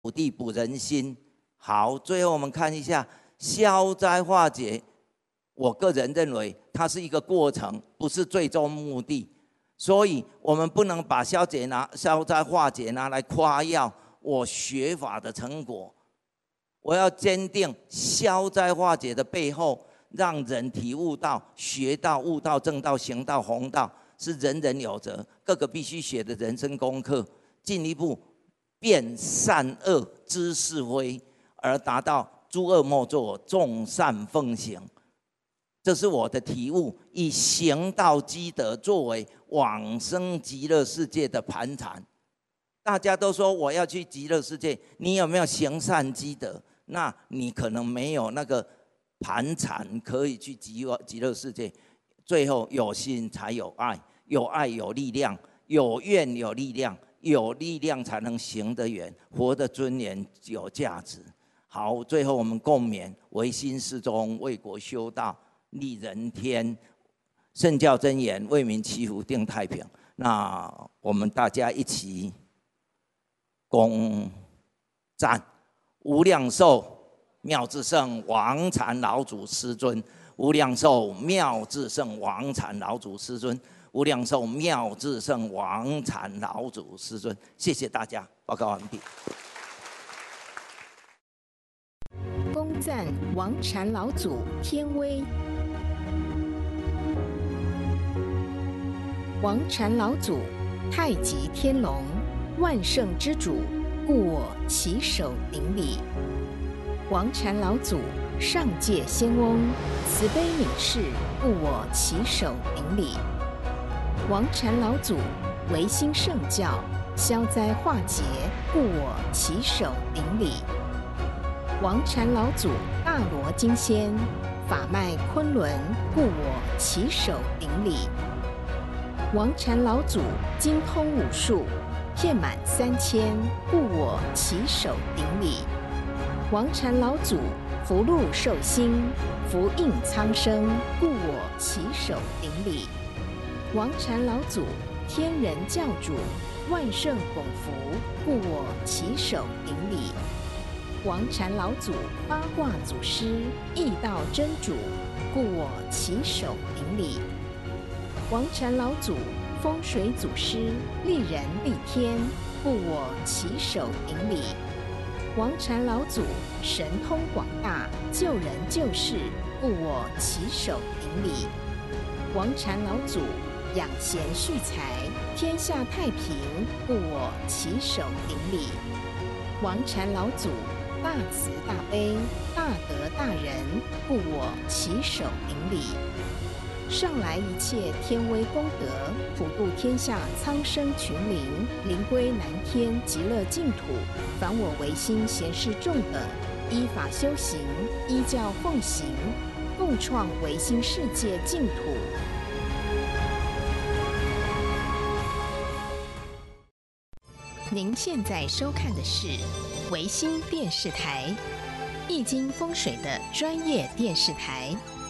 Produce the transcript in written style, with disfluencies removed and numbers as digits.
土地补人心。好，最后我们看一下消灾化解。我个人认为它是一个过程，不是最终目的。所以我们不能把消灾化解拿来夸耀我学法的成果。我要坚定消灾化解的背后，让人体悟到、学到、悟到、正道、行道、弘道，是人人有责，各个必须学的人生功课。进一步辨善恶、知是非，而达到诸恶莫作、众善奉行。这是我的体悟，以行道积德作为往生极乐世界的盘缠。大家都说我要去极乐世界，你有没有行善积德？那你可能没有那个盘缠可以去极乐世界。最后有心才有爱，有爱有力量，有愿有力量，有力量才能行得远，活得尊严有价值。好，最后我们共勉：唯心是宗，为国修道，利人天，圣教真言，为民祈福，定太平。那我们大家一起恭赞无量寿妙智圣王禅老祖师尊，无量寿妙智圣王禅老祖师尊，无量寿妙智圣王禅老祖师尊。谢谢大家，报告完毕。 恭赞王禅老祖天威。王禅老祖，太极天龙，万圣之主，故我起手顶礼。王禅老祖，上界仙翁，慈悲悯世，故我起手顶礼。王禅老祖，唯心圣教，消灾化解，故我起手顶礼。王禅老祖，大罗金仙，法脉昆仑，故我起手顶礼。王禅老祖，精通武术，遍满3000，故我起手顶礼。王禅老祖，福禄寿星，福应苍生，故我起手顶礼。王禅老祖，天人教主，万圣拱福，故我起手顶礼。王禅老祖，八卦祖师，义道真主，故我起手顶礼。王禅老祖，风水祖师，利人利天，故我起手顶礼。王禅老祖，神通广大，救人救世，故我起手顶礼。王禅老祖，养贤蓄财，天下太平，故我起手顶礼。王禅老祖，大慈大悲，大德大仁，故我起手顶礼。上来一切天威功德，普度天下苍生群灵，灵归南天极乐净土。凡我唯心贤士众等，依法修行，依教奉行，共创唯心世界净土。您现在收看的是唯心电视台，易经风水的专业电视台。